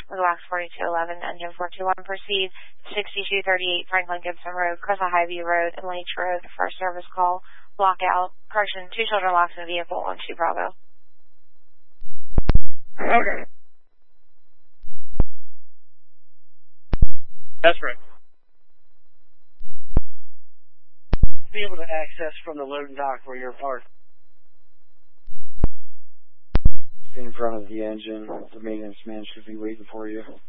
with wax 4211, engine 421, proceed 6238 Franklin Gibson Road, Crystal Highview Road, and Leach Road for a service call. Block out. Correction, 2 children locked in the vehicle on 2 Bravo. Okay. That's right. Be able to access from the loading dock where you're parked. In front of the engine, the maintenance man should be waiting for you.